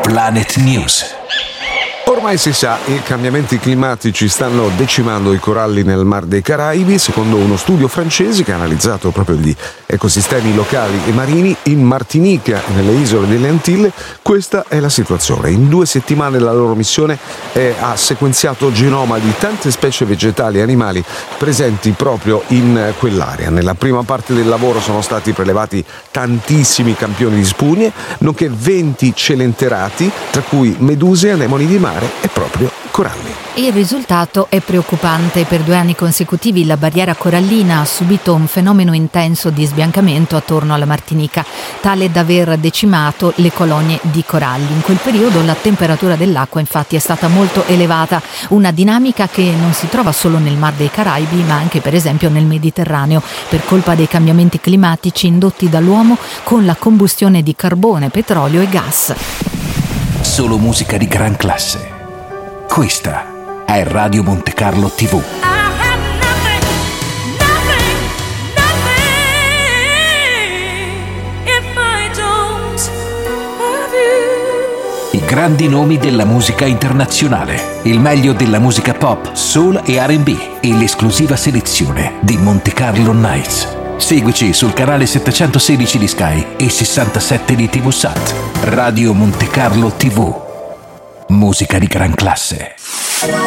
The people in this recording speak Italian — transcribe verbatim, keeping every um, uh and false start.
Planet News. Ormai si sa, i cambiamenti climatici stanno decimando i coralli nel Mar dei Caraibi. Secondo uno studio francese che ha analizzato proprio gli ecosistemi locali e marini in Martinica e nelle isole delle Antille, questa è la situazione. In due settimane la loro missione è, ha sequenziato genoma di tante specie vegetali e animali presenti proprio in quell'area. Nella prima parte del lavoro sono stati prelevati tantissimi campioni di spugne, nonché venti celenterati, tra cui meduse, anemoni di mare e proprio coralli. Il risultato è preoccupante. Per due anni consecutivi la barriera corallina ha subito un fenomeno intenso di sbiancamento attorno alla Martinica, tale da aver decimato le colonie di coralli. In quel periodo la temperatura dell'acqua infatti è stata molto elevata, una dinamica che non si trova solo nel Mar dei Caraibi ma anche per esempio nel Mediterraneo, per colpa dei cambiamenti climatici indotti dall'uomo con la combustione di carbone, petrolio e gas. Solo musica di gran classe. Questa è Radio Monte Carlo tivù. I grandi nomi della musica internazionale, il meglio della musica pop, soul e R and B e l'esclusiva selezione di Monte Carlo Nights. Seguici sul canale settecentosedici di Sky e sessantasette di T V Sat. Radio Monte Carlo tivù. Musica di gran classe.